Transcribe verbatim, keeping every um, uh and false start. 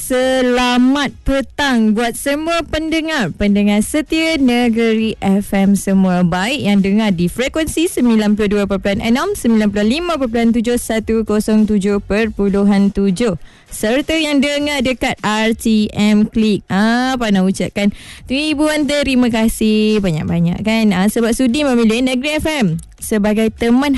selamat petang buat semua pendengar Pendengar setia Negeri F M semua. Baik yang dengar di frekuensi sembilan puluh dua perpuluhan enam, sembilan puluh lima perpuluhan tujuh, seratus tujuh perpuluhan tujuh, serta yang dengar dekat R T M Click. Ah, apa nak ucapkan ribuan terima kasih banyak-banyak kan, ah, sebab sudi memilih Negeri F M sebagai teman